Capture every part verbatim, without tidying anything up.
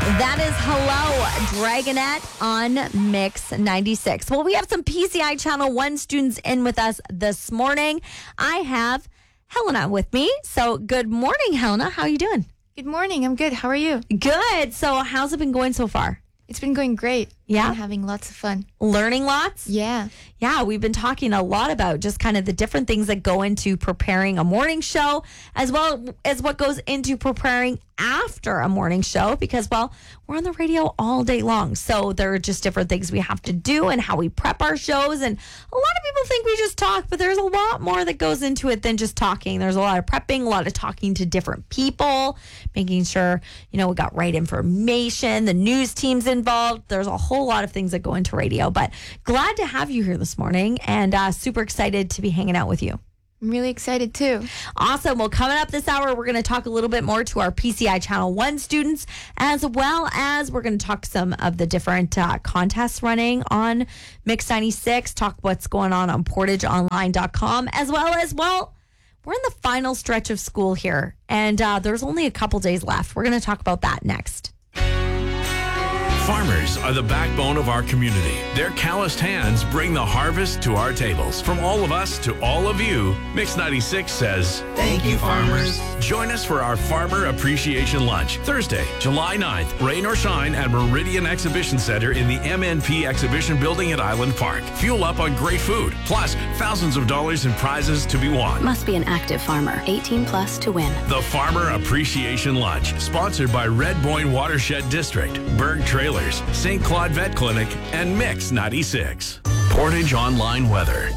That is Hello, Dragonette on Mix ninety-six. Well, we have some P C I Channel one students in with us this morning. I have Helena with me. So good morning, Helena. How are you doing? Good morning. I'm good. How are you? Good. So how's it been going so far? It's been going great. Yeah? I'm having lots of fun. Learning lots? Yeah. Yeah, we've been talking a lot about just kind of the different things that go into preparing a morning show, as well as what goes into preparing after a morning show, because, well, we're on the radio all day long. So there are just different things we have to do and how we prep our shows. And a lot of people think we just talk, but there's a lot more that goes into it than just talking. There's a lot of prepping, a lot of talking to different people, making sure, you know, we got right information, the news team's involved. There's a whole lot of things that go into radio, but glad to have you here this morning and uh, super excited to be hanging out with you. I'm really excited too. Awesome. Well, coming up this hour, we're going to talk a little bit more to our P C I Channel one students, as well as we're going to talk some of the different uh, contests running on Mix ninety-six, talk what's going on on portage online dot com, as well as, well, we're in the final stretch of school here, and uh, there's only a couple days left. We're going to talk about that next. Farmers are the backbone of our community. Their calloused hands bring the harvest to our tables. From all of us to all of you, Mix ninety-six says, thank you, farmers. Join us for our Farmer Appreciation Lunch, Thursday, July ninth, rain or shine at Meridian Exhibition Center in the M N P Exhibition Building at Island Park. Fuel up on great food, plus thousands of dollars in prizes to be won. Must be an active farmer, eighteen plus to win. The Farmer Appreciation Lunch, sponsored by Red Boyne Watershed District, Berg Trailers, Saint Claude Vet Clinic, and Mix ninety-six. Portage Online Weather.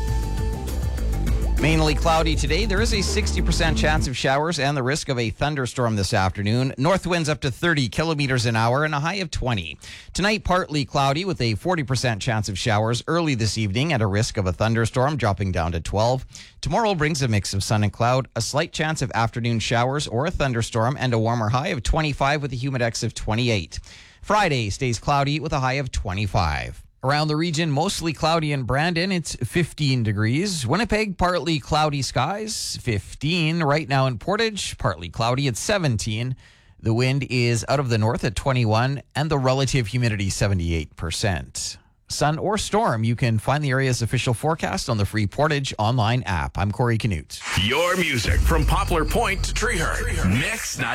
Mainly cloudy today. There is a sixty percent chance of showers and the risk of a thunderstorm this afternoon. North winds up to thirty kilometers an hour and a high of twenty. Tonight, partly cloudy with a forty percent chance of showers early this evening and a risk of a thunderstorm dropping down to twelve. Tomorrow brings a mix of sun and cloud, a slight chance of afternoon showers or a thunderstorm, and a warmer high of twenty-five with a humidex of twenty-eight. Friday stays cloudy with a high of twenty-five. Around the region, mostly cloudy in Brandon, it's fifteen degrees. Winnipeg, partly cloudy skies, fifteen. Right now in Portage, partly cloudy at seventeen. The wind is out of the north at twenty-one, and the relative humidity seventy-eight percent. Sun or storm, you can find the area's official forecast on the free Portage online app. I'm Corey Canute. Your music from Poplar Point to Treehurst. Mix